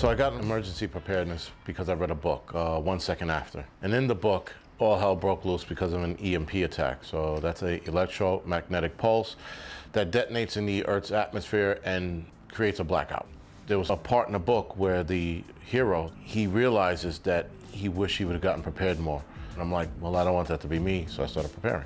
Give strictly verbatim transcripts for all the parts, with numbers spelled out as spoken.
So I got emergency preparedness because I read a book, uh, One Second After. And in the book, all hell broke loose because of an E M P attack. So that's an electromagnetic pulse that detonates in the Earth's atmosphere and creates a blackout. There was a part in the book where the hero, he realizes that he wished he would have gotten prepared more. And I'm like, well, I don't want that to be me, so I started preparing.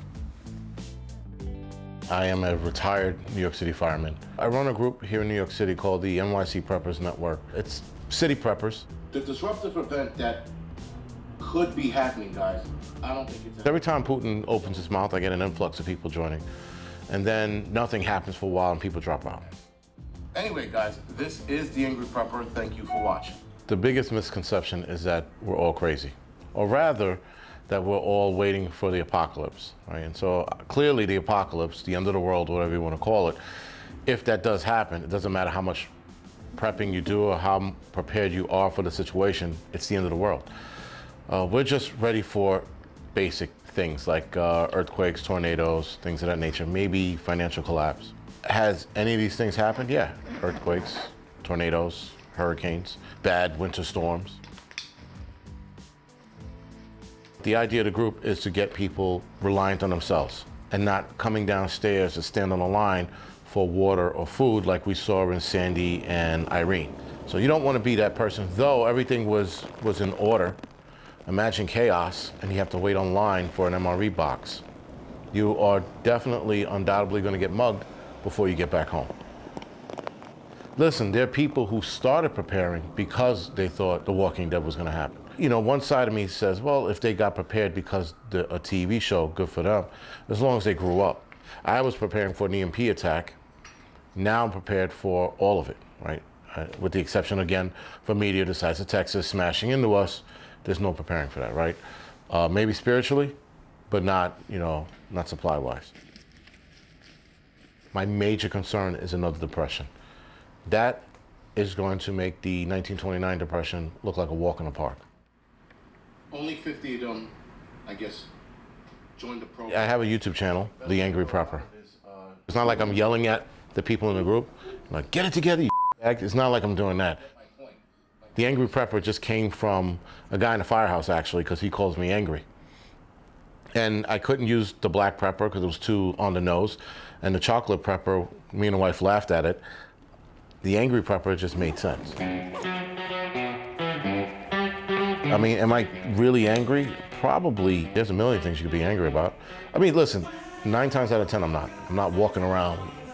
I am a retired New York City fireman. I run a group here in New York City called the N Y C Preppers Network. It's city preppers. The disruptive event that could be happening, guys, I don't think it's... Every time Putin opens his mouth, I get an influx of people joining. And then nothing happens for a while and people drop out. Anyway, guys, this is The Angry Prepper. Thank you for watching. The biggest misconception is that we're all crazy, or rather, that we're all waiting for the apocalypse, right? And so clearly the apocalypse, the end of the world, whatever you want to call it, if that does happen, it doesn't matter how much prepping you do or how prepared you are for the situation, it's the end of the world. Uh, we're just ready for basic things like uh, earthquakes, tornadoes, things of that nature, maybe financial collapse. Has any of these things happened? Yeah, earthquakes, tornadoes, hurricanes, bad winter storms. The idea of the group is to get people reliant on themselves and not coming downstairs to stand on the line for water or food like we saw in Sandy and Irene. So you don't want to be that person, though everything was, was in order. Imagine chaos and you have to wait online for an M R E box. You are definitely, undoubtedly going to get mugged before you get back home. Listen, there are people who started preparing because they thought The Walking Dead was going to happen. You know, one side of me says, well, if they got prepared because the, a T V show, good for them, as long as they grew up. I was preparing for an E M P attack. Now I'm prepared for all of it, right? Uh, with the exception, again, for meteor the size of Texas smashing into us, there's no preparing for that, right? Uh, maybe spiritually, but not, you know, not supply-wise. My major concern is another depression. That is going to make the nineteen twenty-nine depression look like a walk in the park. Only fifty of them, I guess, joined the program. I have a YouTube channel, The Angry Prepper. It's not like I'm yelling at the people in the group, like, get it together, you It's not like I'm doing that. The Angry Prepper just came from a guy in the firehouse, actually, because he calls me angry. And I couldn't use the black prepper because it was too on the nose. And the chocolate prepper, me and the wife laughed at it. The Angry Prepper just made sense. I mean, am I really angry? Probably. There's a million things you could be angry about. I mean, listen, nine times out of ten, I'm not. I'm not walking around